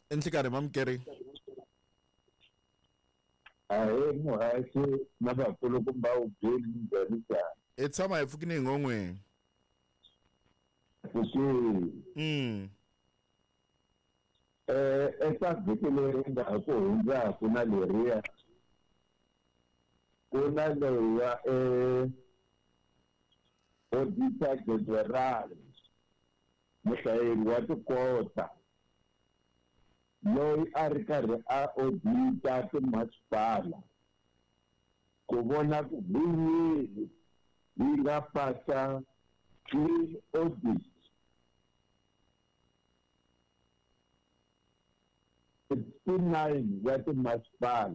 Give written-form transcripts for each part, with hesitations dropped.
Enhlikari mamkeri. Muhasho na vakulukumba ubyeni njhani njhani E tshama hi pfukini hi ng'ongweni. futhi eka vhiki leri nga ku hundzaka na leriya ku na loya auditor general muhlayeri wa tikota loyi a ri karhi a audita timasipala ku vona ku hi yihi yi nga pasa clean audit 69 ya timasipala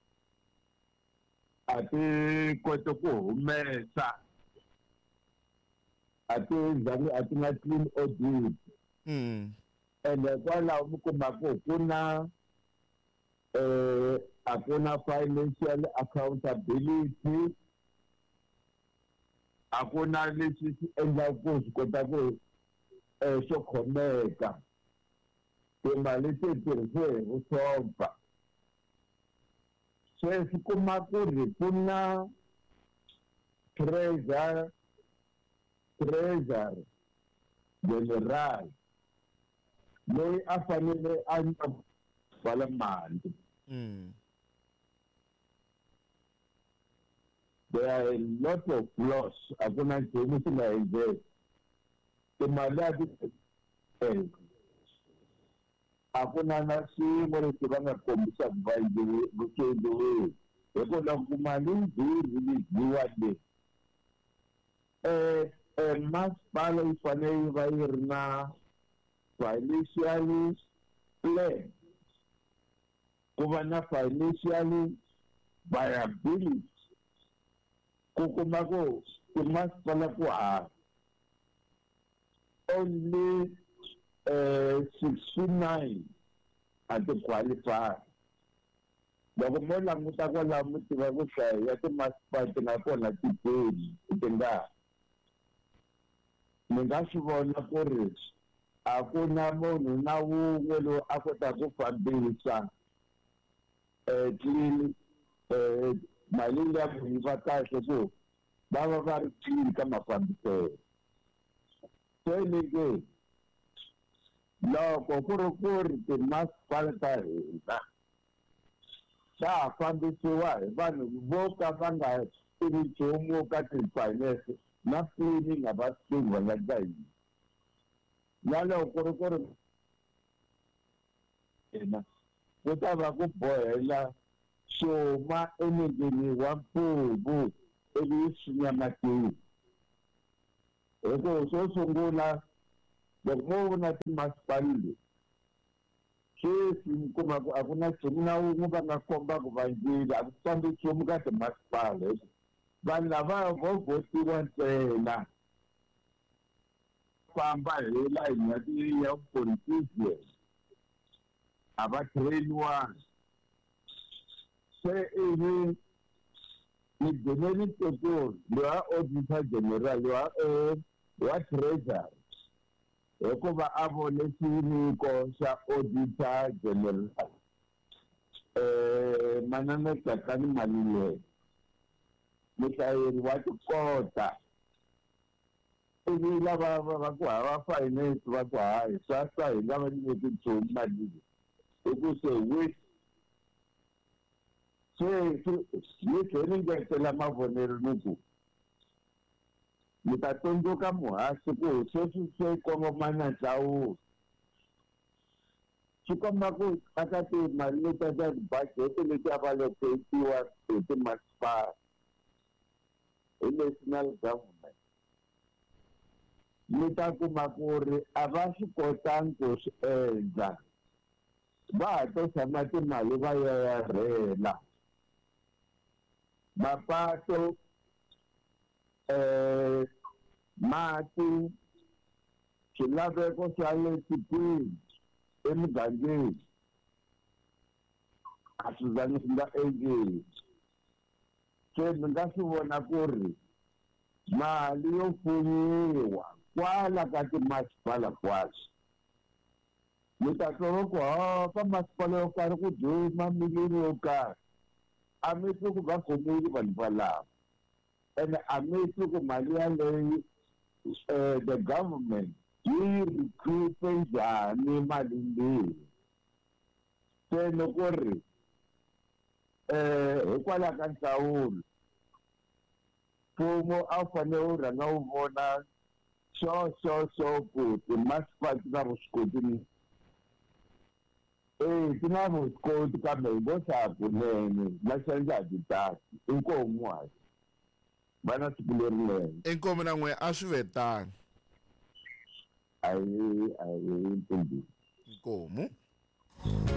a ti koti ku humesa a ti zangi a ti nga clean audit ende kwalaho mi kumaka ku na a ku na financial accountability a ku na leswi swi endlaka ku swi kota ku swo khomeka timali ti tirhisiwe hi vusofa sweswi kuma ku ri ku na treasury general loyi a fanele a pfala mali there are a lot of loss a ku na nchumu swi nga endleki timali a ti a ku na swiyimo leswi va nga kombisaka va endliwile hikuva ku mali yi dyiwa leyi masipala yi fanele yi va yi ri na financial plan ku va na financial viability ku kuma ku timasipala ku hava only 69 a ti qualify loko mo languta kwalaho mi tiva ku hlaya ya timasipala ti nga kona tipeni ti nga mi nga swi vona ku ri a ku na munhu na wun'we loyi a kotaka ku fambisa clean mali liya ku yi va kahle ku va va va ri clean ka mafambiselo se ni ke loko ku ri timasipala ta hina ta ha fambisiwa hi vanhu vo ka va nga tivi nchumu ka ti-finance na cleaning a va swi tivi va nga ta yini na loko ku ri hina ku ta va ku bohela xuma emutini wa mfumo ivi swi nyamatini hikuva swo sungula loko mo vona timasipala leti sweswi mi kuma ku a ku na nchumu na wun'we va nga kombaka vanjini a ku fambi nchumu ka timasipala vanhu lava vo votiwa ntsena famba hi layini ya politician a va trainiwanga se ivi ni gene ni totori loyi a auditor general wa treasury hikuva a vone xiyimiko xa auditor general manana Tsakani Maluleke muhlayeri wa tikota ivi lava va ku hava finance va ku hayi swa hi nga va nyiki nchumu mali hi ku se ni tlhela ni ngetela mavonelo ni ku mi ta tsundzuka muhasi ku sweswi swi kongomana nhlawulo swi komba ku aka timali leti ta budget leti avaloketiwa hi timasipala hi national government mi ta kuma ku ri a va swi kotangi ku swi endla va ha to tshama timali va yayarhela mapatu mati swilaveko swa le tikweni emugangeni a swi zangi swi nga endleki se mi nga swi vona ku ri mali yo pfuniwa kwala ka timasipala kwaswo mi ta loko ka masipala yo karhi ku dyiwe mamiliyoni yo karhi a mi twi ku va khomile vanhu valava ene a mi twi ku mali yaleyi the government yi recruite njhani mali leyi se loko ri hikwalaho ka nhlawulo mfumo a wu fanele wu rhanga wu vona so ku timasipala ti na vuswikoti ti na vuswikoti kambe hi ngo kunene va xandla hi titasi inkomu hayi va na siku lerinene inkomu na n'we a swi ve tani a hi ntumbuluko inkomu